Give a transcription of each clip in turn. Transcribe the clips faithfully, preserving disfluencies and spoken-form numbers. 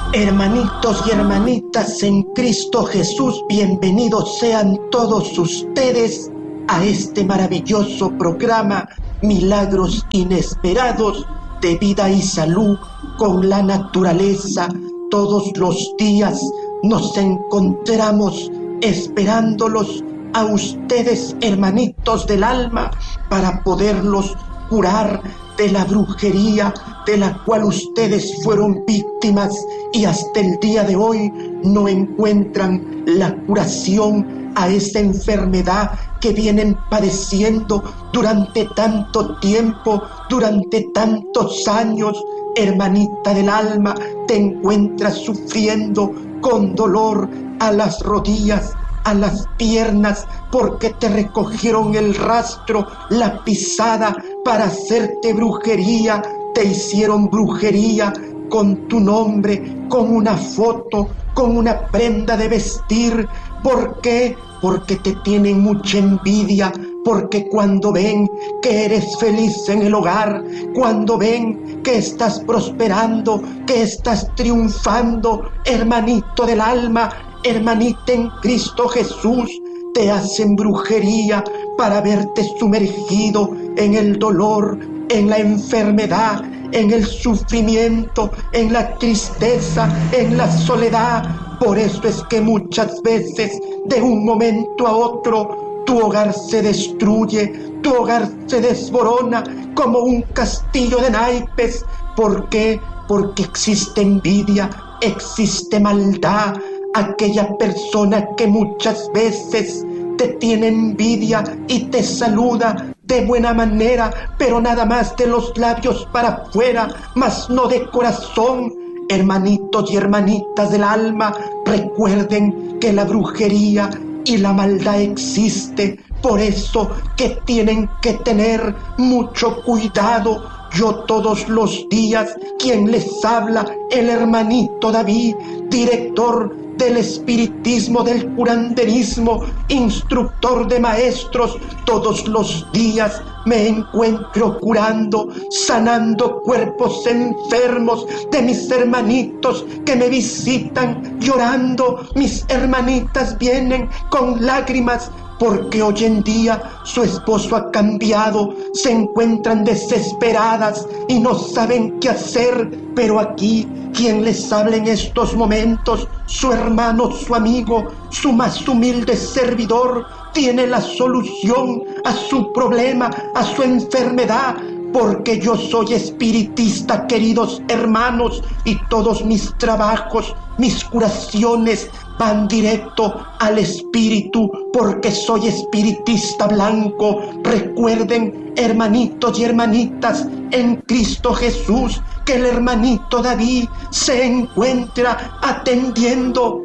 Hermanitos y hermanitas en Cristo Jesús, bienvenidos sean todos ustedes a este maravilloso programa Milagros Inesperados de Vida y Salud con la Naturaleza. Todos los días nos encontramos esperándolos a ustedes, hermanitos del alma, para poderlos curar de la brujería de la cual ustedes fueron víctimas y hasta el día de hoy no encuentran la curación a esa enfermedad que vienen padeciendo durante tanto tiempo, durante tantos años. Hermanita del alma, te encuentras sufriendo con dolor a las rodillas, a las piernas, porque te recogieron el rastro, la pisada para hacerte brujería. Te hicieron brujería con tu nombre, con una foto, con una prenda de vestir. ¿Por qué? Porque te tienen mucha envidia, porque cuando ven que eres feliz en el hogar, cuando ven que estás prosperando, que estás triunfando, hermanito del alma, hermanita en Cristo Jesús, te hacen brujería para verte sumergido en el dolor, en la enfermedad, en el sufrimiento, en la tristeza, en la soledad. Por eso es que muchas veces, de un momento a otro, tu hogar se destruye, tu hogar se desborona como un castillo de naipes. ¿Por qué? Porque existe envidia, existe maldad. Aquella persona que muchas veces te tiene envidia y te saluda de buena manera, pero nada más de los labios para afuera, mas no de corazón. Hermanitos y hermanitas del alma, recuerden que la brujería y la maldad existe, por eso que tienen que tener mucho cuidado. Yo todos los días, quien les habla, el hermanito David, director del espiritismo, del curanderismo, instructor de maestros, todos los días me encuentro curando, sanando cuerpos enfermos de mis hermanitos que me visitan llorando. Mis hermanitas vienen con lágrimas porque hoy en día su esposo ha cambiado, se encuentran desesperadas y no saben qué hacer. Pero aquí, quien les habla en estos momentos, su hermano, su amigo, su más humilde servidor, tiene la solución a su problema, a su enfermedad, porque yo soy espiritista, queridos hermanos, y todos mis trabajos, mis curaciones van directo al espíritu, porque soy espiritista blanco. Recuerden, hermanitos y hermanitas, en Cristo Jesús, que el hermanito David se encuentra atendiendo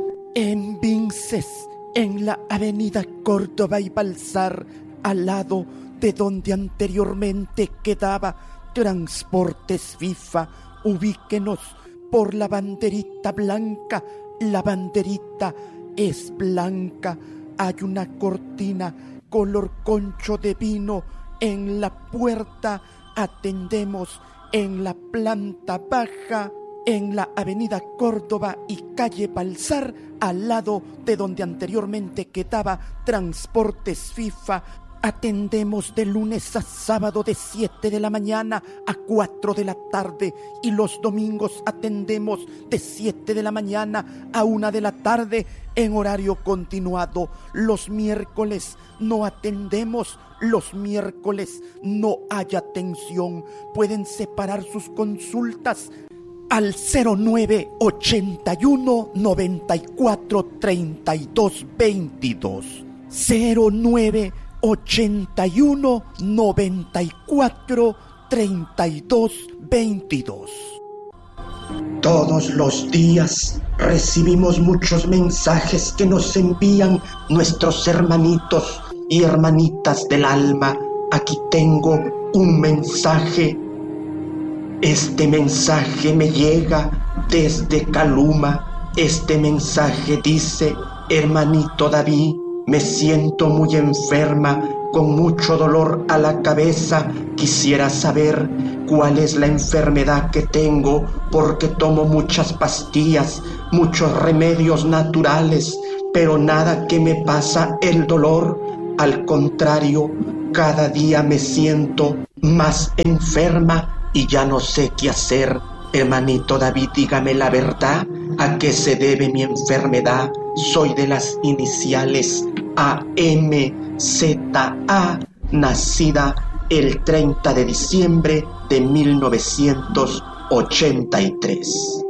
en Vinces, en la avenida Córdoba y Balsar, al lado de donde anteriormente quedaba Transportes FIFA. Ubíquenos por la banderita blanca. La banderita es blanca. Hay una cortina color concho de vino en la puerta. Atendemos en la planta baja, en la avenida Córdoba y calle Balsar, al lado de donde anteriormente quedaba Transportes FIFA. Atendemos de lunes a sábado de siete de la mañana a cuatro de la tarde, y los domingos atendemos de siete de la mañana a una de la tarde en horario continuado. Los miércoles no atendemos, los miércoles no hay atención. Pueden separar sus consultas al cero nueve ochenta y uno noventa y cuatro treinta y dos veintidós. cero nueve ochenta y uno noventa y cuatro treinta y dos veintidós. Todos los días recibimos muchos mensajes que nos envían nuestros hermanitos y hermanitas del alma. Aquí tengo un mensaje. Este mensaje me llega desde Caluma. Este mensaje dice: hermanito David, me siento muy enferma, con mucho dolor a la cabeza. Quisiera saber cuál es la enfermedad que tengo, porque tomo muchas pastillas, muchos remedios naturales, pero nada que me pasa el dolor. Al contrario, cada día me siento más enferma y ya no sé qué hacer. Hermanito David, dígame la verdad, ¿a qué se debe mi enfermedad? Soy de las iniciales A M Z A, nacida el treinta de diciembre de mil novecientos ochenta y tres.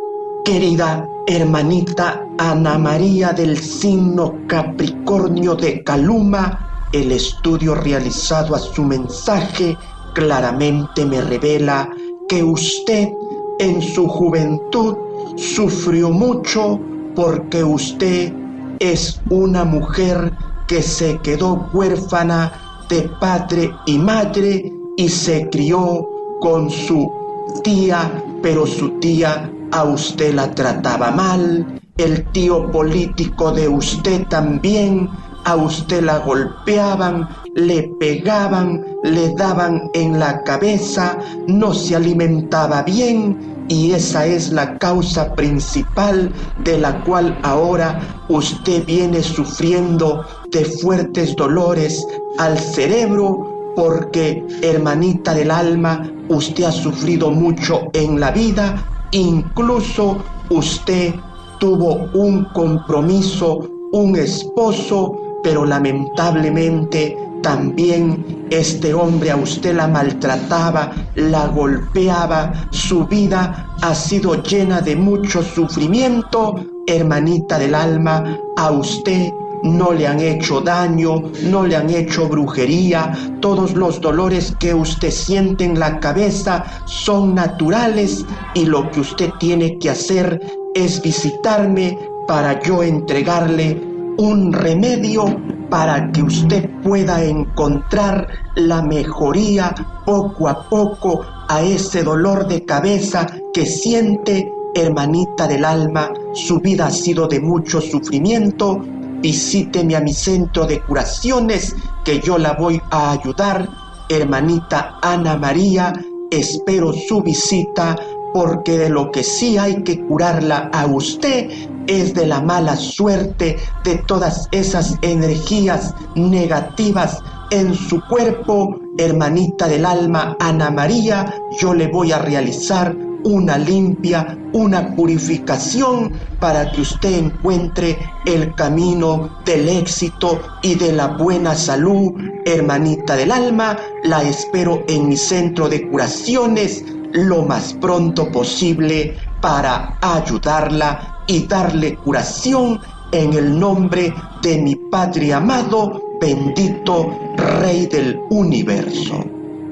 Querida hermanita Ana María del signo Capricornio de Caluma, el estudio realizado a su mensaje claramente me revela que usted en su juventud sufrió mucho porque usted es una mujer que se quedó huérfana de padre y madre y se crió con su tía, pero su tía a usted la trataba mal, el tío político de usted también, a usted la golpeaban, le pegaban, le daban en la cabeza, no se alimentaba bien y esa es la causa principal de la cual ahora usted viene sufriendo de fuertes dolores al cerebro porque, hermanita del alma, usted ha sufrido mucho en la vida. Incluso usted tuvo un compromiso, un esposo, pero lamentablemente también este hombre a usted la maltrataba, la golpeaba, su vida ha sido llena de mucho sufrimiento. Hermanita del alma, a usted no le han hecho daño, no le han hecho brujería, todos los dolores que usted siente en la cabeza son naturales y lo que usted tiene que hacer es visitarme para yo entregarle un remedio para que usted pueda encontrar la mejoría poco a poco a ese dolor de cabeza que siente. Hermanita del alma, su vida ha sido de mucho sufrimiento. Visíteme a mi centro de curaciones que yo la voy a ayudar. Hermanita Ana María, espero su visita porque de lo que sí hay que curarla a usted es de la mala suerte, de todas esas energías negativas en su cuerpo. Hermanita del alma Ana María, yo le voy a realizar una limpia, una purificación para que usted encuentre el camino del éxito y de la buena salud. Hermanita del alma, la espero en mi centro de curaciones lo más pronto posible para ayudarla y darle curación en el nombre de mi Padre amado, bendito Rey del Universo.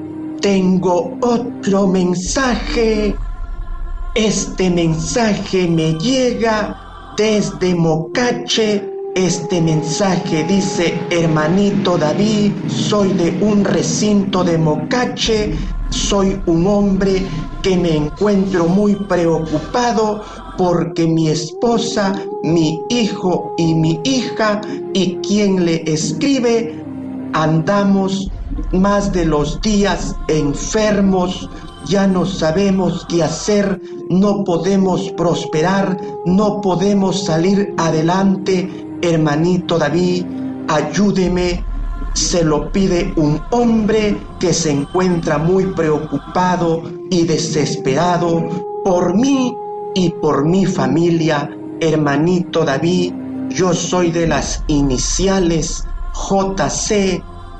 Tengo otro mensaje. Este mensaje me llega desde Mocache. Este mensaje dice: hermanito David, soy de un recinto de Mocache, soy un hombre que me encuentro muy preocupado porque mi esposa, mi hijo y mi hija y quien le escribe andamos más de los días enfermos. Ya no sabemos qué hacer, no podemos prosperar, no podemos salir adelante. Hermanito David, ayúdeme. Se lo pide un hombre que se encuentra muy preocupado y desesperado por mí y por mi familia. Hermanito David, yo soy de las iniciales J C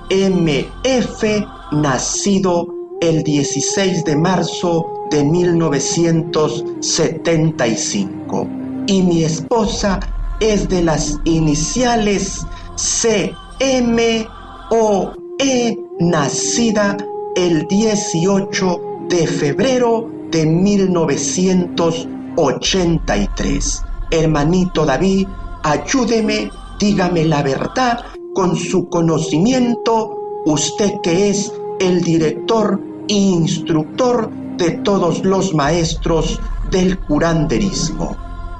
M F, nacido el dieciséis de marzo de mil novecientos setenta y cinco. Y mi esposa es de las iniciales C M O E, nacida el dieciocho de febrero de mil novecientos ochenta y tres. Hermanito David, ayúdeme, dígame la verdad con su conocimiento, usted que es el director e instructor de todos los maestros del curanderismo.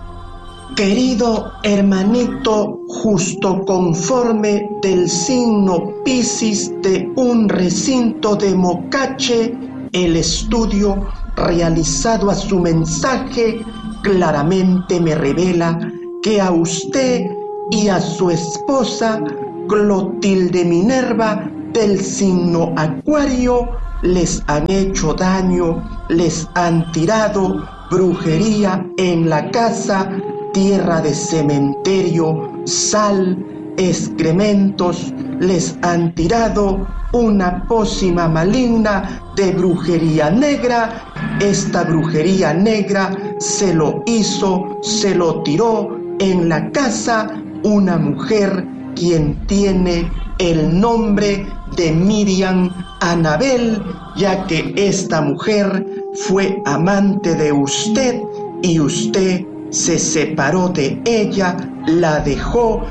Querido hermanito, justo conforme del signo Piscis de un recinto de Mocache, El estudio realizado a su mensaje claramente me revela que a usted y a su esposa Clotilde Minerva del signo Acuario les han hecho daño, les han tirado brujería en la casa, tierra de cementerio, sal, excrementos, les han tirado una pócima maligna de brujería negra. Esta brujería negra se lo hizo, se lo tiró en la casa una mujer quien tiene el nombre de Miriam Anabel, ya que esta mujer fue amante de usted y usted se separó de ella, la dejó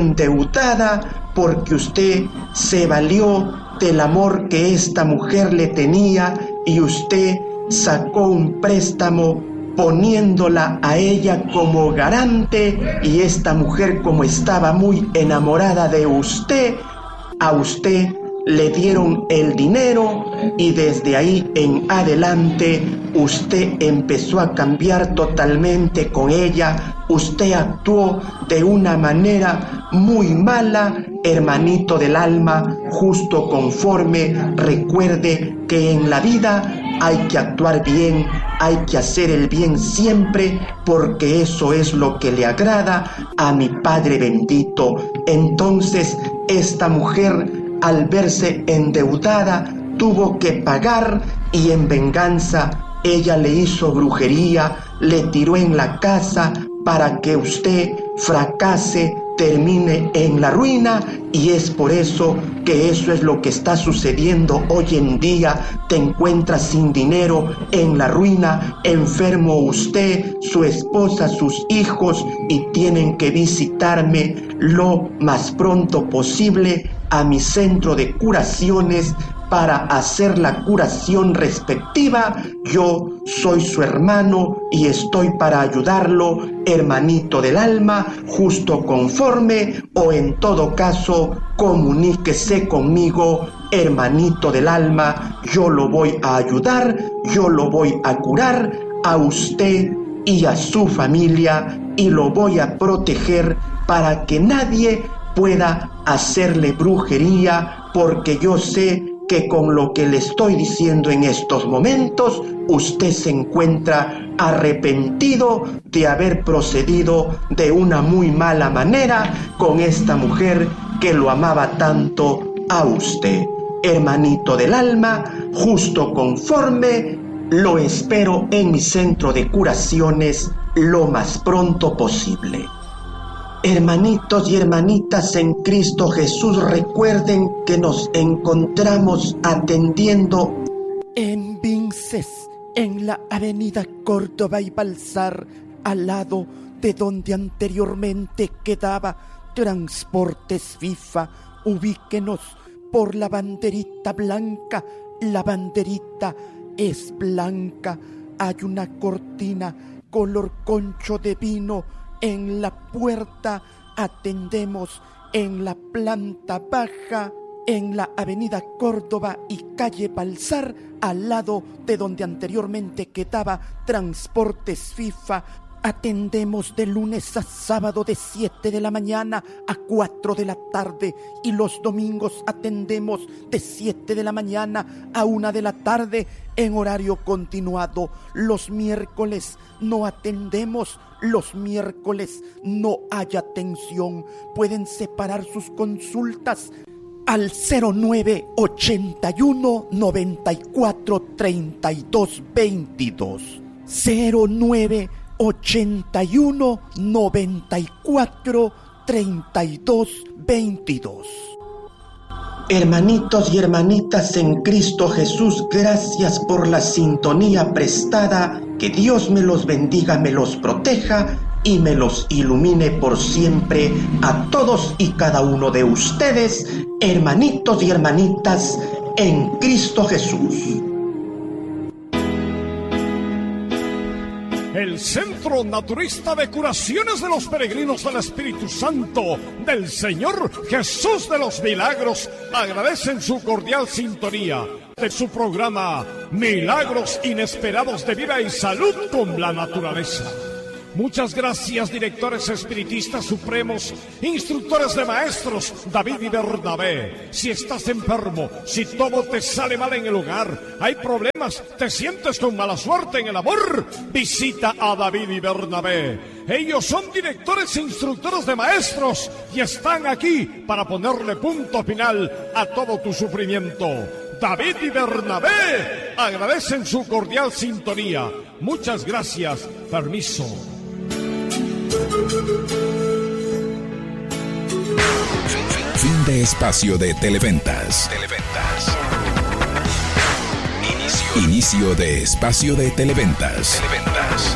endeudada porque usted se valió del amor que esta mujer le tenía y usted sacó un préstamo poniéndola a ella como garante, y esta mujer, como estaba muy enamorada de usted, a usted le dieron el dinero y desde ahí en adelante usted empezó a cambiar totalmente con ella. Usted actuó de una manera muy mala, hermanito del alma, justo conforme. Recuerde que en la vida hay que actuar bien, hay que hacer el bien siempre, porque eso es lo que le agrada a mi Padre bendito. Entonces, esta mujer, al verse endeudada, tuvo que pagar, y en venganza ella le hizo brujería, le tiró en la casa para que usted fracase, termine en la ruina, y es por eso que eso es lo que está sucediendo hoy en día. Te encuentras sin dinero, en la ruina, enfermo usted, su esposa, sus hijos, y tienen que visitarme lo más pronto posible a mi centro de curaciones para hacer la curación respectiva. Yo soy su hermano y estoy para ayudarlo, hermanito del alma, justo conforme, o en todo caso, comuníquese conmigo, hermanito del alma. Yo lo voy a ayudar, yo lo voy a curar a usted y a su familia, y lo voy a proteger para que nadie pueda hacerle brujería, porque yo sé que con lo que le estoy diciendo en estos momentos, usted se encuentra arrepentido de haber procedido de una muy mala manera con esta mujer que lo amaba tanto a usted. Hermanito del alma, justo conforme, lo espero en mi centro de curaciones lo más pronto posible. Hermanitos y hermanitas en Cristo Jesús, recuerden que nos encontramos atendiendo en Vinces, en la avenida Córdoba y Balsar, al lado de donde anteriormente quedaba Transportes FIFA. Ubíquenos por la banderita blanca. La banderita es blanca. Hay una cortina color concho de vino en la puerta. Atendemos en la planta baja, en la avenida Córdoba y calle Balsar, al lado de donde anteriormente quedaba Transportes FIFA. Atendemos de lunes a sábado de siete de la mañana a cuatro de la tarde, y los domingos atendemos de siete de la mañana a una de la tarde en horario continuado. Los miércoles no atendemos, los miércoles no hay atención. Pueden separar sus consultas al cero nueve ochenta y uno noventa y cuatro treinta y dos veintidós. cero nueve ochenta y uno noventa y cuatro treinta y dos veintidós. Hermanitos y hermanitas en Cristo Jesús, gracias por la sintonía prestada. Que Dios me los bendiga, me los proteja y me los ilumine por siempre a todos y cada uno de ustedes, hermanitos y hermanitas en Cristo Jesús. El Centro Naturista de Curaciones de los Peregrinos del Espíritu Santo del Señor Jesús de los Milagros agradecen su cordial sintonía. de su programa Milagros Inesperados de Vida y Salud con la Naturaleza. Muchas gracias, directores espiritistas supremos, instructores de maestros, David y Bernabé. Si estás enfermo, si todo te sale mal en el hogar, hay problemas, te sientes con mala suerte en el amor, visita a David y Bernabé. Ellos son directores e instructores de maestros y están aquí para ponerle punto final a todo tu sufrimiento. David y Bernabé agradecen su cordial sintonía. Muchas gracias. Permiso. Fin de espacio de Televentas. Televentas. Inicio. Inicio de espacio de Televentas. Televentas.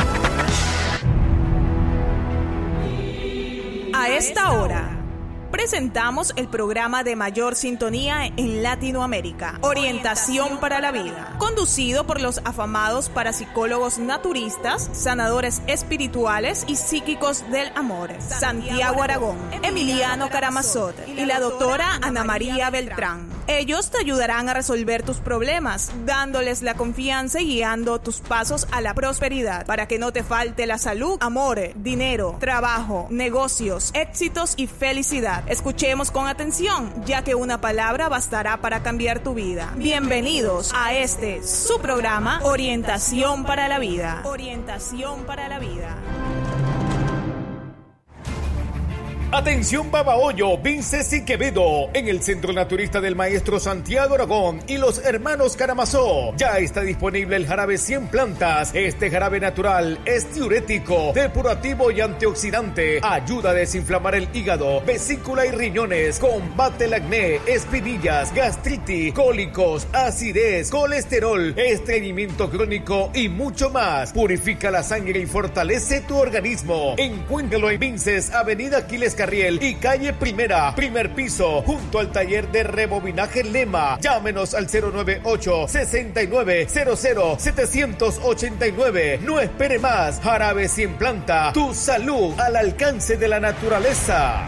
A esta hora presentamos el programa de mayor sintonía en Latinoamérica, Orientación para la Vida, conducido por los afamados parapsicólogos naturistas, sanadores espirituales y psíquicos del amor, Santiago Aragón, Emiliano Karamazov y la doctora Ana María Beltrán. Ellos te ayudarán a resolver tus problemas, dándoles la confianza y guiando tus pasos a la prosperidad, para que no te falte la salud, amor, dinero, trabajo, negocios, éxitos y felicidad. Escuchemos con atención, ya que una palabra bastará para cambiar tu vida. Bienvenidos a este, su programa, Orientación para la Vida. Orientación para la Vida. Atención Babahoyo, Vinces y Quevedo, en el Centro Naturista del Maestro Santiago Aragón y los hermanos Karamazov. Ya está disponible el jarabe cien plantas. Este jarabe natural es diurético, depurativo y antioxidante. Ayuda a desinflamar el hígado, vesícula y riñones. Combate el acné, espinillas, gastritis, cólicos, acidez, colesterol, estreñimiento crónico y mucho más. Purifica la sangre y fortalece tu organismo. Encuéntralo en Vinces, Avenida Aquiles Carriel y calle Primera, primer piso, junto al taller de rebobinaje Lema. Llámenos al cero nueve ocho, sesenta y nueve cero cero setecientos ochenta y nueve. No espere más. Jarabe cien planta, tu salud al alcance de la naturaleza.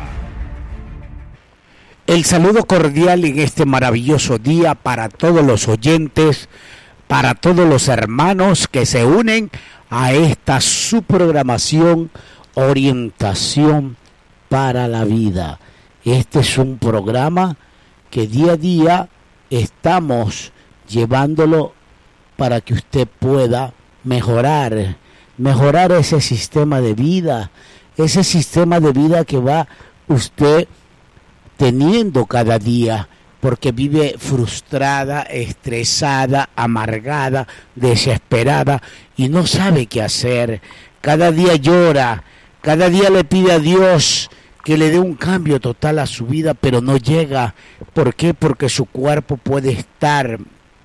El saludo cordial en este maravilloso día para todos los oyentes, para todos los hermanos que se unen a esta su programación Orientación para la Vida. Este es un programa que día a día estamos llevándolo para que usted pueda mejorar, mejorar ese sistema de vida, ese sistema de vida que va usted teniendo cada día, porque vive frustrada, estresada, amargada, desesperada y no sabe qué hacer. Cada día llora, cada día le pide a Dios que le dé un cambio total a su vida, pero no llega. ¿Por qué? Porque su cuerpo puede estar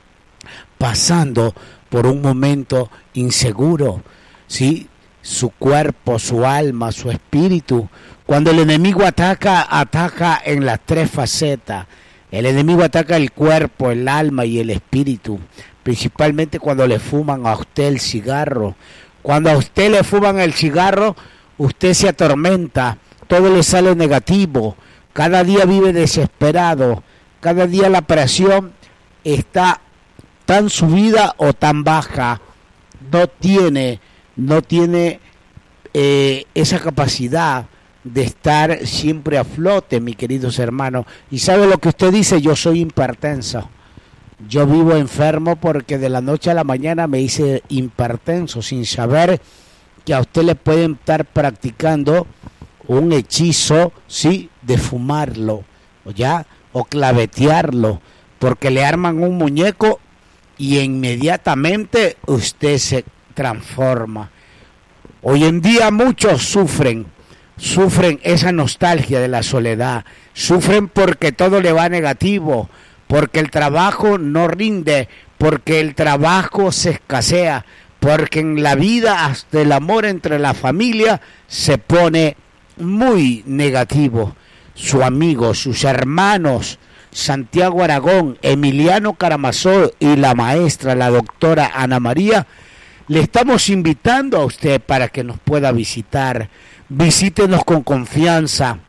pasando por un momento inseguro, ¿sí? Su cuerpo, su alma, su espíritu. Cuando el enemigo ataca, ataca en las tres facetas. El enemigo ataca el cuerpo, el alma y el espíritu. Principalmente cuando le fuman a usted el cigarro. Cuando a usted le fuman el cigarro, usted se atormenta. Todo le sale negativo, cada día vive desesperado, cada día la presión está tan subida o tan baja, no tiene, no tiene eh, esa capacidad de estar siempre a flote, mis queridos hermanos. Y sabe lo que usted dice, yo soy hipertenso, yo vivo enfermo porque de la noche a la mañana me hice hipertenso, sin saber que a usted le pueden estar practicando un hechizo, sí, de fumarlo, o ya, o clavetearlo, porque le arman un muñeco y inmediatamente usted se transforma. Hoy en día muchos sufren, sufren esa nostalgia de la soledad, sufren porque todo le va negativo, porque el trabajo no rinde, porque el trabajo se escasea, porque en la vida hasta el amor entre la familia se pone muy negativo. Su amigo, sus hermanos Santiago Aragón, Emiliano Karamazov y la maestra, la doctora Ana María, le estamos invitando a usted para que nos pueda visitar. Visítenos con confianza,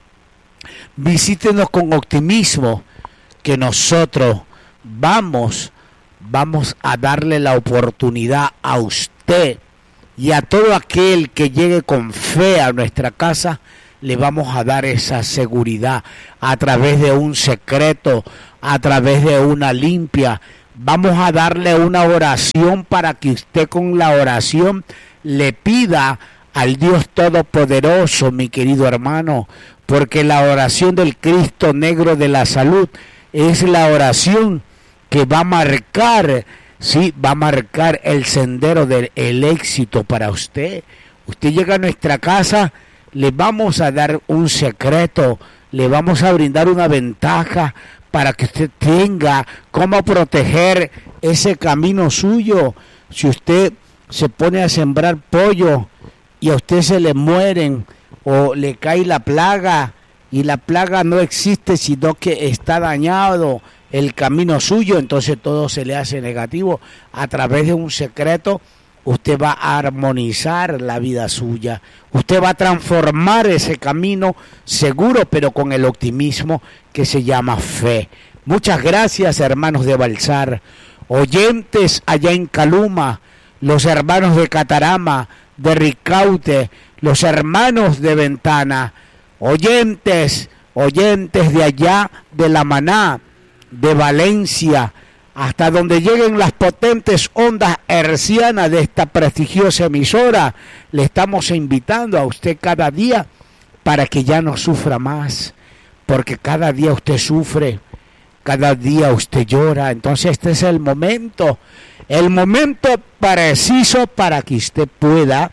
visítenos con optimismo, que nosotros vamos vamos a darle la oportunidad a usted y a todo aquel que llegue con fe a nuestra casa, le vamos a dar esa seguridad a través de un secreto, a través de una limpia. Vamos a darle una oración para que usted con la oración le pida al Dios Todopoderoso, mi querido hermano, porque la oración del Cristo Negro de la Salud es la oración que va a marcar, sí, va a marcar el sendero del el éxito para usted. Usted llega a nuestra casa, le vamos a dar un secreto, le vamos a brindar una ventaja para que usted tenga cómo proteger ese camino suyo. Si usted se pone a sembrar pollo y a usted se le mueren o le cae la plaga y la plaga no existe sino que está dañado el camino suyo, entonces todo se le hace negativo. A través de un secreto usted va a armonizar la vida suya, usted va a transformar ese camino seguro, pero con el optimismo que se llama fe. Muchas gracias, hermanos de Balsar, oyentes allá en Caluma, los hermanos de Catarama, de Ricaute, los hermanos de Ventana, oyentes, oyentes de allá de La Maná, de Valencia, hasta donde lleguen las potentes ondas hercianas de esta prestigiosa emisora. Le estamos invitando a usted cada día para que ya no sufra más, porque cada día usted sufre, cada día usted llora. Entonces este es el momento, el momento preciso para que usted pueda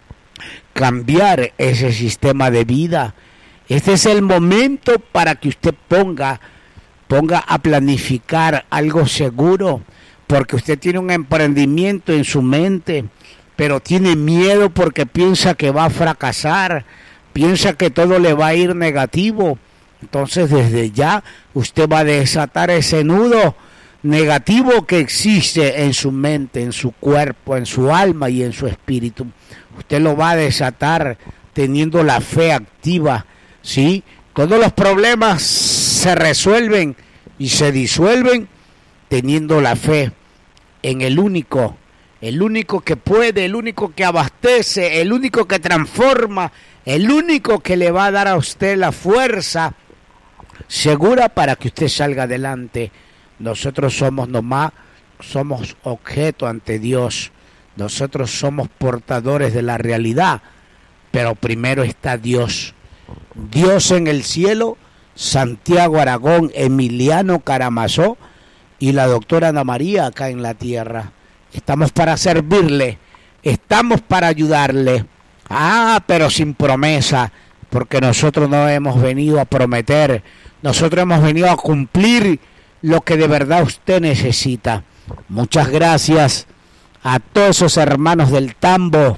cambiar ese sistema de vida. Este es el momento para que usted ponga ponga a planificar algo seguro, porque usted tiene un emprendimiento en su mente, pero tiene miedo porque piensa que va a fracasar, piensa que todo le va a ir negativo. Entonces desde ya usted va a desatar ese nudo negativo que existe en su mente, en su cuerpo, en su alma y en su espíritu. Usted lo va a desatar teniendo la fe activa, ¿sí? Todos los problemas se resuelven y se disuelven teniendo la fe en el único, el único que puede, el único que abastece, el único que transforma, el único que le va a dar a usted la fuerza segura para que usted salga adelante. Nosotros somos nomás, somos objeto ante Dios, nosotros somos portadores de la realidad, pero primero está Dios. Dios en el cielo, Santiago Aragón, Emiliano Karamazov y la doctora Ana María acá en la tierra. Estamos para servirle, estamos para ayudarle. Ah, pero sin promesa, porque nosotros no hemos venido a prometer, nosotros hemos venido a cumplir lo que de verdad usted necesita. Muchas gracias a todos esos hermanos del Tambo,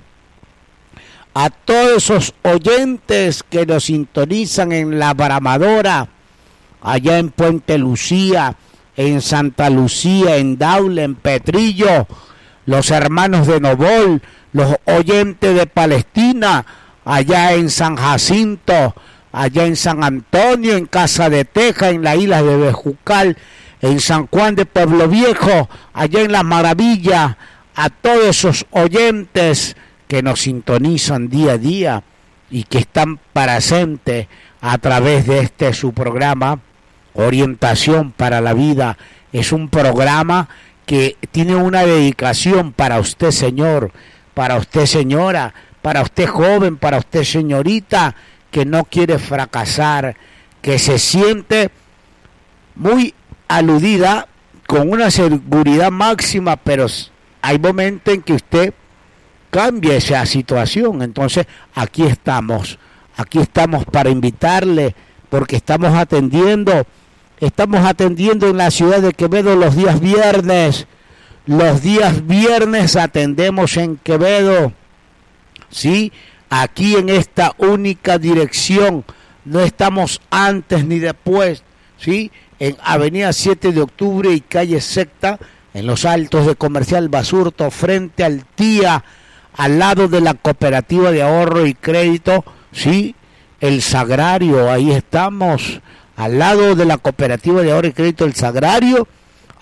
a todos esos oyentes que nos sintonizan en La Bramadora, allá en Puente Lucía, en Santa Lucía, en Daule, en Petrillo, los hermanos de Novol, los oyentes de Palestina, allá en San Jacinto, allá en San Antonio, en Casa de Teja, en la isla de Bejucal, en San Juan de Pueblo Viejo, allá en La Maravilla, a todos esos oyentes que nos sintonizan día a día y que están presentes a través de este su programa Orientación para la Vida. Es un programa que tiene una dedicación para usted, señor, para usted, señora, para usted, joven, para usted, señorita, que no quiere fracasar, que se siente muy aludida, con una seguridad máxima, pero hay momentos en que usted cambia esa situación. Entonces aquí estamos, aquí estamos para invitarle, porque estamos atendiendo, estamos atendiendo en la ciudad de Quevedo los días viernes, los días viernes atendemos en Quevedo, ¿sí? Aquí en esta única dirección, no estamos antes ni después, ¿sí? En Avenida siete de Octubre y Calle Secta, en los Altos de Comercial Basurto, frente al T I A, al lado de la Cooperativa de Ahorro y Crédito, ¿sí? El Sagrario, ahí estamos, al lado de la Cooperativa de Ahorro y Crédito, el Sagrario,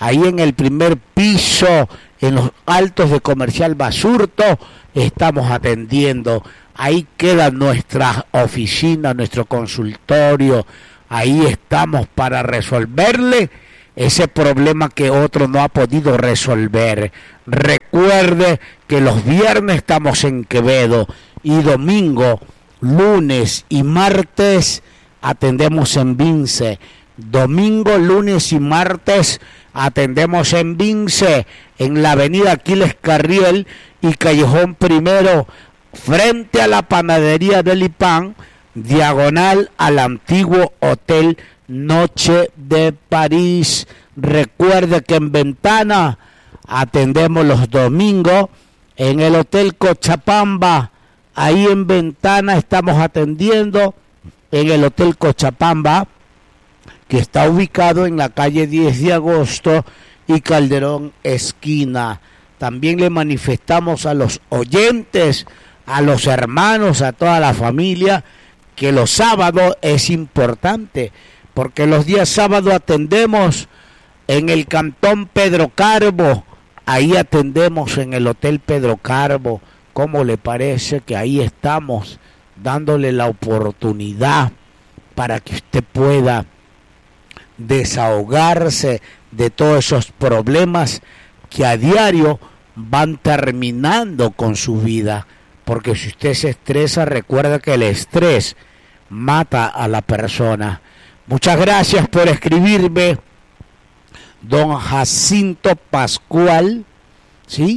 ahí en el primer piso, en los altos de Comercial Basurto, estamos atendiendo. Ahí queda nuestra oficina, nuestro consultorio. Ahí estamos para resolverle ese problema que otro no ha podido resolver. Recuerde que los viernes estamos en Quevedo y domingo, lunes y martes atendemos en Vince. Domingo, lunes y martes atendemos en Vince, en la avenida Aquiles Carriel y Callejón Primero, frente a la panadería del Ipán, diagonal al antiguo Hotel Noche de París. Recuerde que en Ventana atendemos los domingos, en el Hotel Cochabamba, ahí en Ventana estamos atendiendo, en el Hotel Cochabamba, que está ubicado en la calle diez de agosto y Calderón esquina. También le manifestamos a los oyentes, a los hermanos, a toda la familia, que los sábados es importante, porque los días sábados atendemos en el Cantón Pedro Carbo, ahí atendemos en el Hotel Pedro Carbo. ¿Cómo le parece que ahí estamos dándole la oportunidad para que usted pueda desahogarse de todos esos problemas que a diario van terminando con su vida? Porque si usted se estresa, recuerda que el estrés mata a la persona. Muchas gracias por escribirme, don Jacinto Pascual, ¿sí?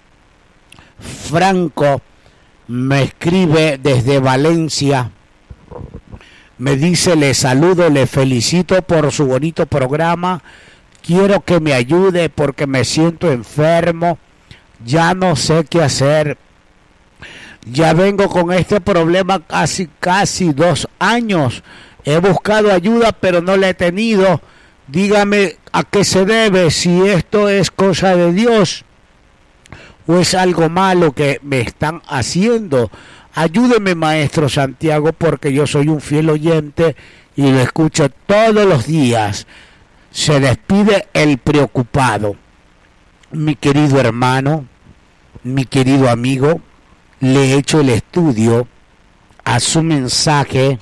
Franco me escribe desde Valencia, me dice: le saludo, le felicito por su bonito programa, quiero que me ayude porque me siento enfermo, ya no sé qué hacer. Ya vengo con este problema casi, casi dos años. He buscado ayuda, pero no la he tenido. Dígame a qué se debe, si esto es cosa de Dios o es algo malo que me están haciendo. Ayúdeme, maestro Santiago, porque yo soy un fiel oyente y lo escucho todos los días. Se despide el preocupado. Mi querido hermano, mi querido amigo, le he hecho el estudio a su mensaje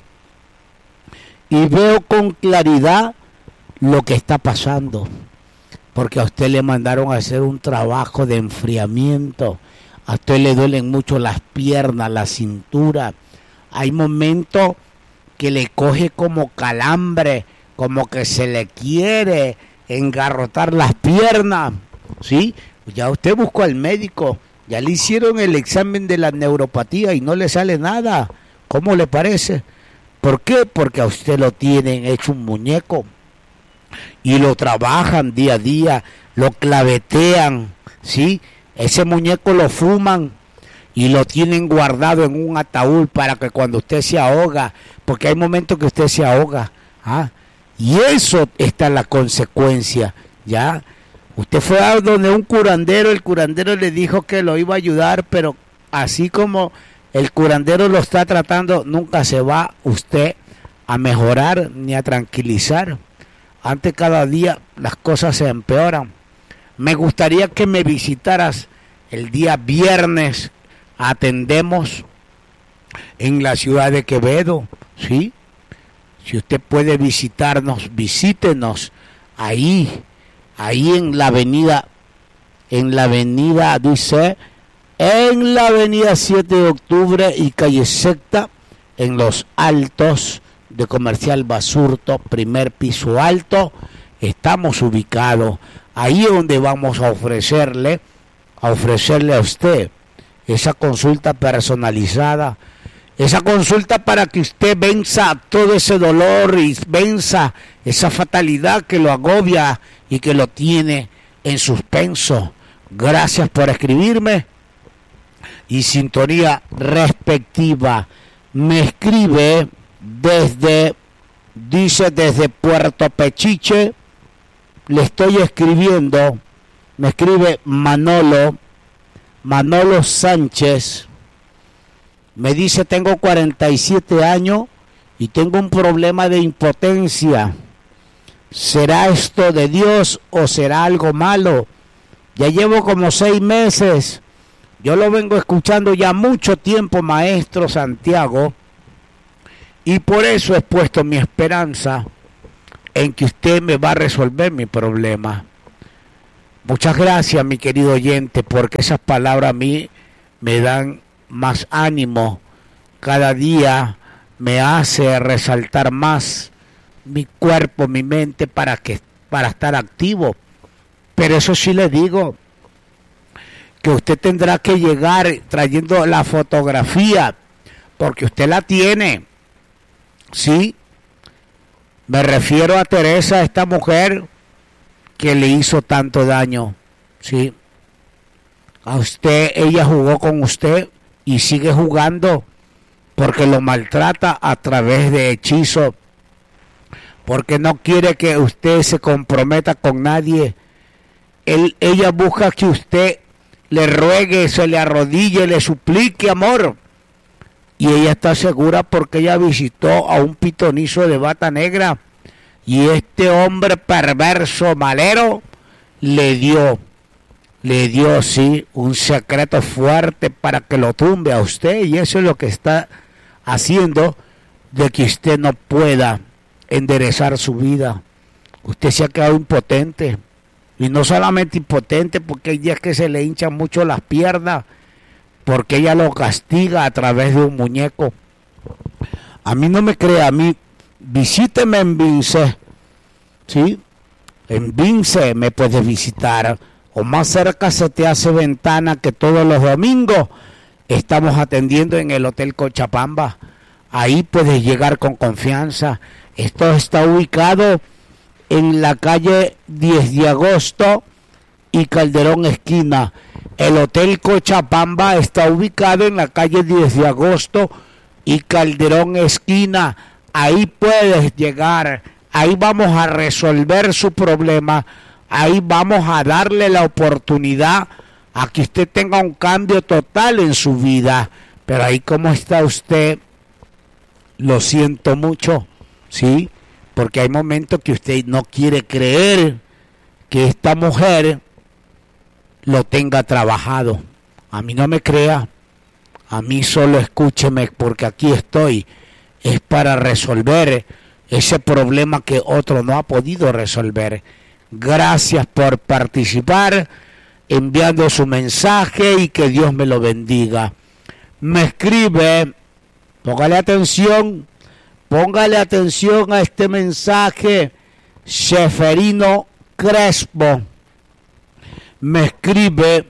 y veo con claridad lo que está pasando, porque a usted le mandaron a hacer un trabajo de enfriamiento, a usted le duelen mucho las piernas, la cintura, hay momentos que le coge como calambre, como que se le quiere engarrotar las piernas, ¿sí? Ya usted buscó al médico, ya le hicieron el examen de la neuropatía y no le sale nada. ¿Cómo le parece? ¿Por qué? Porque a usted lo tienen hecho un muñeco y lo trabajan día a día, lo clavetean, ¿sí? Ese muñeco lo fuman y lo tienen guardado en un ataúd para que cuando usted se ahoga, porque hay momentos que usted se ahoga, ¿ah? Y eso está la consecuencia, ¿ya? Usted fue a donde un curandero, el curandero le dijo que lo iba a ayudar, pero así como el curandero lo está tratando, nunca se va usted a mejorar ni a tranquilizar. Antes, cada día las cosas se empeoran. Me gustaría que me visitaras el día viernes. Atendemos en la ciudad de Quevedo, ¿sí? Si usted puede visitarnos, visítenos ahí. Ahí en la avenida, en la avenida, dice, en la avenida siete de octubre y calle Secta, en los altos de Comercial Basurto, primer piso alto, estamos ubicados. Ahí es donde vamos a ofrecerle, a ofrecerle a usted esa consulta personalizada, esa consulta para que usted venza todo ese dolor y venza esa fatalidad que lo agobia y que lo tiene en suspenso. Gracias por escribirme y sintonía respectiva. Me escribe desde, dice desde Puerto Pechiche, le estoy escribiendo, me escribe Manolo, Manolo Sánchez, me dice: tengo cuarenta y siete años y tengo un problema de impotencia. ¿Será esto de Dios o será algo malo? Ya llevo como seis meses. Yo lo vengo escuchando ya mucho tiempo, maestro Santiago. Y por eso he puesto mi esperanza en que usted me va a resolver mi problema. Muchas gracias, mi querido oyente, porque esas palabras a mí me dan más ánimo. Cada día me hace resaltar más mi cuerpo, mi mente, para que para estar activo. Pero eso sí le digo, que usted tendrá que llegar trayendo la fotografía, porque usted la tiene. Sí, me refiero a Teresa, esta mujer que le hizo tanto daño. Sí, a usted, ella jugó con usted y sigue jugando porque lo maltrata a través de hechizos, porque no quiere que usted se comprometa con nadie. Él, ella busca que usted le ruegue, se le arrodille, le suplique amor. Y ella está segura porque ella visitó a un pitonizo de bata negra. Y este hombre perverso, malero, le dio, le dio, sí, un secreto fuerte para que lo tumbe a usted. Y eso es lo que está haciendo de que usted no pueda enderezar su vida. Usted se ha quedado impotente. Y no solamente impotente, porque hay días que se le hinchan mucho las piernas, porque ella lo castiga a través de un muñeco. A mí no me crea, a mí, visíteme en Vince, ¿sí? En Vince me puedes visitar, o más cerca se te hace ventana, que todos los domingos estamos atendiendo en el Hotel Cochabamba. Ahí puedes llegar con confianza. Esto está ubicado en la calle diez de agosto y Calderón esquina. El Hotel Cochabamba está ubicado en la calle diez de agosto y Calderón esquina. Ahí puedes llegar, ahí vamos a resolver su problema, ahí vamos a darle la oportunidad a que usted tenga un cambio total en su vida. Pero ahí, ¿cómo está usted? Lo siento mucho, ¿sí? Porque hay momentos que usted no quiere creer que esta mujer lo tenga trabajado. A mí no me crea, a mí solo escúcheme, porque aquí estoy. Es para resolver ese problema que otro no ha podido resolver. Gracias por participar, enviando su mensaje, y que Dios me lo bendiga. Me escribe, póngale atención, póngale atención a este mensaje, Seferino Crespo. Me escribe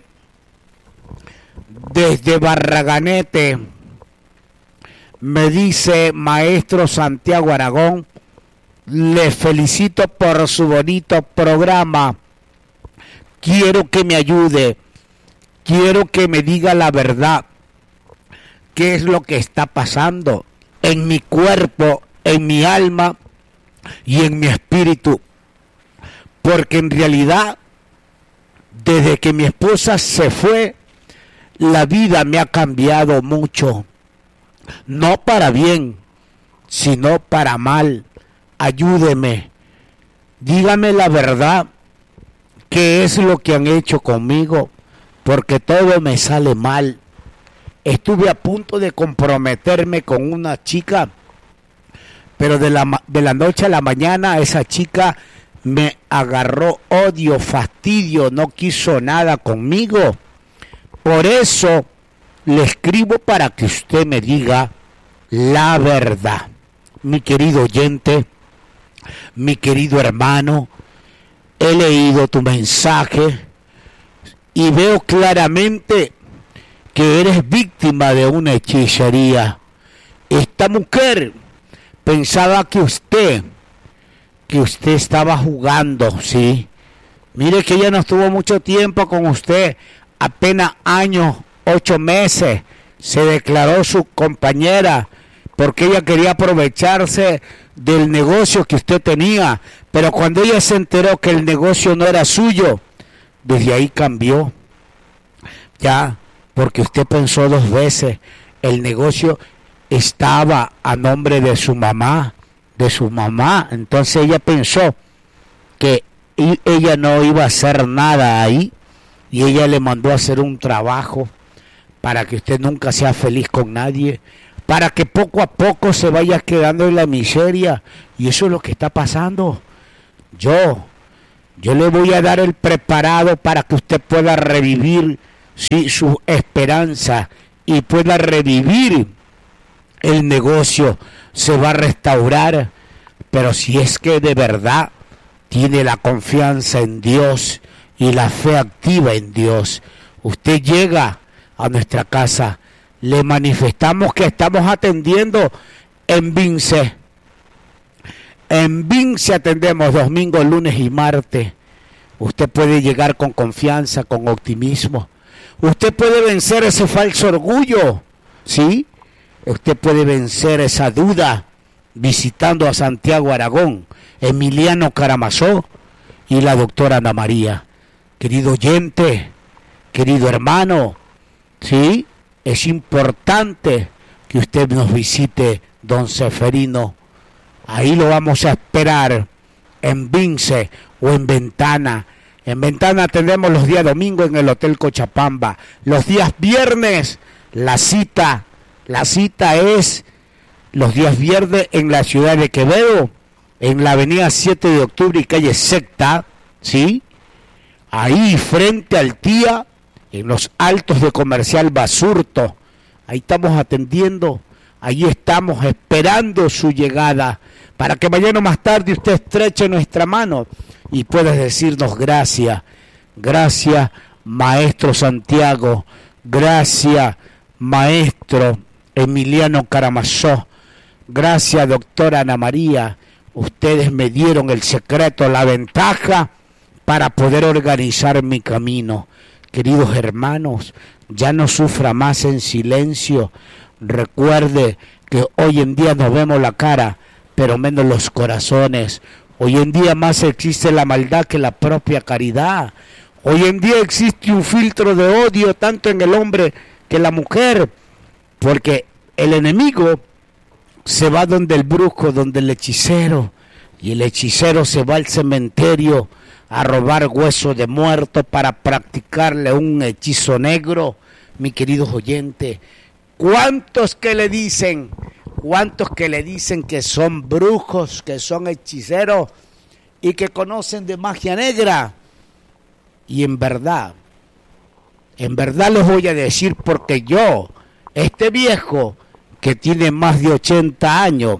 desde Barraganete. Me dice: maestro Santiago Aragón, le felicito por su bonito programa. Quiero que me ayude. Quiero que me diga la verdad. ¿Qué es lo que está pasando en mi cuerpo, en mi alma y en mi espíritu? Porque en realidad, desde que mi esposa se fue, la vida me ha cambiado mucho. No para bien, sino para mal. Ayúdeme. Dígame la verdad. ¿Qué es lo que han hecho conmigo? Porque todo me sale mal. Estuve a punto de comprometerme con una chica, pero de la, de la noche a la mañana esa chica me agarró odio, fastidio, no quiso nada conmigo. Por eso le escribo para que usted me diga la verdad. Mi querido oyente, mi querido hermano, he leído tu mensaje y veo claramente que eres víctima de una hechicería. Esta mujer pensaba que usted, que usted estaba jugando, ¿sí? Mire que ella no estuvo mucho tiempo con usted, apenas años, ocho meses, se declaró su compañera, porque ella quería aprovecharse del negocio que usted tenía, pero cuando ella se enteró que el negocio no era suyo, desde ahí cambió, ya, porque usted pensó dos veces. El negocio estaba a nombre de su mamá, de su mamá, entonces ella pensó que ella no iba a hacer nada ahí y ella le mandó a hacer un trabajo para que usted nunca sea feliz con nadie, para que poco a poco se vaya quedando en la miseria, y eso es lo que está pasando. Yo, yo le voy a dar el preparado para que usted pueda revivir, sí, su esperanza y pueda revivir el negocio, se va a restaurar, pero si es que de verdad tiene la confianza en Dios y la fe activa en Dios, usted llega a nuestra casa, le manifestamos que estamos atendiendo en Vince. En Vince atendemos domingo, lunes y martes. Usted puede llegar con confianza, con optimismo. Usted puede vencer ese falso orgullo, ¿sí? Usted puede vencer esa duda visitando a Santiago Aragón, Emiliano Karamazov y la doctora Ana María. Querido oyente, querido hermano, ¿sí? Es importante que usted nos visite, don Seferino. Ahí lo vamos a esperar en Vince o en Ventana. En Ventana tenemos los días domingo en el Hotel Cochapamba. Los días viernes, la cita, la cita es los días viernes en la ciudad de Quevedo, en la avenida siete de octubre y calle Secta, ¿sí? Ahí frente al Tía, en los altos de Comercial Basurto. Ahí estamos atendiendo, ahí estamos esperando su llegada, para que mañana más tarde usted estreche nuestra mano y pueda decirnos gracias, gracias maestro Santiago, gracias maestro Emiliano Karamazov, gracias doctora Ana María, ustedes me dieron el secreto, la ventaja para poder organizar mi camino. Queridos hermanos, ya no sufra más en silencio. Recuerde que hoy en día nos vemos la cara, pero menos los corazones. Hoy en día más existe la maldad que la propia caridad. Hoy en día existe un filtro de odio tanto en el hombre que en la mujer, porque el enemigo se va donde el brujo, donde el hechicero, y el hechicero se va al cementerio a robar huesos de muerto para practicarle un hechizo negro. Mi queridos oyentes, ¿cuántos que le dicen, cuántos que le dicen que son brujos, que son hechiceros y que conocen de magia negra? Y en verdad, en verdad les voy a decir, porque yo, este viejo que tiene más de ochenta años,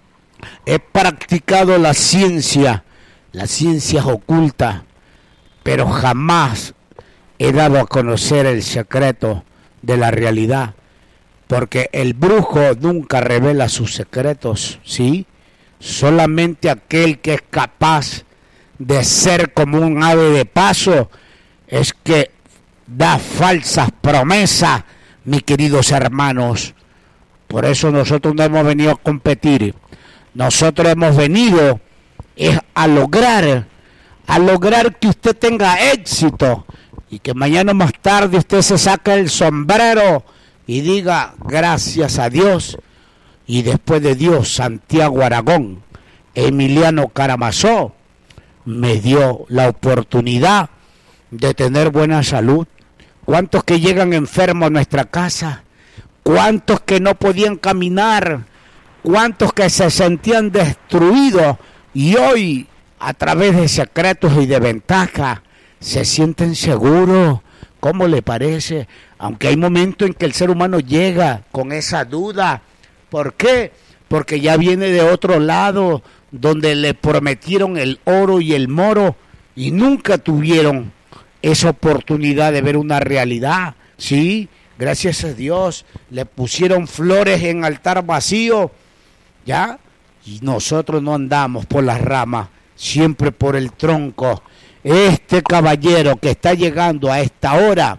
he practicado la ciencia, las ciencias ocultas, pero jamás he dado a conocer el secreto de la realidad, porque el brujo nunca revela sus secretos, ¿sí? Solamente aquel que es capaz de ser como un ave de paso es que da falsas promesas, mis queridos hermanos. Por eso nosotros no hemos venido a competir, nosotros hemos venido es a lograr, a lograr que usted tenga éxito y que mañana más tarde usted se saque el sombrero y diga gracias a Dios, y después de Dios, Santiago Aragón, Emiliano Karamazov, me dio la oportunidad de tener buena salud. ¿Cuántos que llegan enfermos a nuestra casa? ¿Cuántos que no podían caminar? ¿Cuántos que se sentían destruidos? Y hoy, a través de secretos y de ventaja, se sienten seguros. ¿Cómo le parece? Aunque hay momentos en que el ser humano llega con esa duda. ¿Por qué? Porque ya viene de otro lado, donde le prometieron el oro y el moro y nunca tuvieron esa oportunidad de ver una realidad. Sí, gracias a Dios, le pusieron flores en altar vacío, ¿ya? Y nosotros no andamos por las ramas, siempre por el tronco. Este caballero que está llegando a esta hora,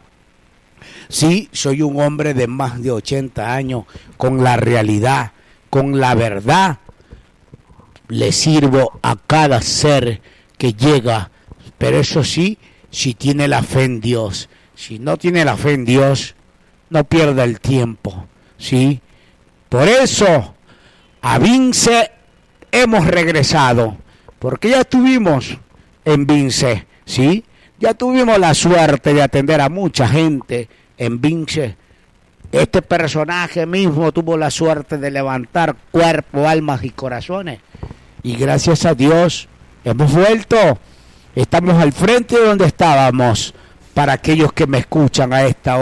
sí, soy un hombre de más de ochenta años, con la realidad, con la verdad, le sirvo a cada ser que llega, pero eso sí, si tiene la fe en Dios. Si no tiene la fe en Dios, no pierda el tiempo, ¿sí? Por eso, a Vince hemos regresado, porque ya estuvimos en Vince, ¿sí? Ya tuvimos la suerte de atender a mucha gente en Vince. Este personaje mismo tuvo la suerte de levantar cuerpo, almas y corazones. Y gracias a Dios hemos vuelto. Estamos al frente de donde estábamos. Para aquellos que me escuchan a esta hora.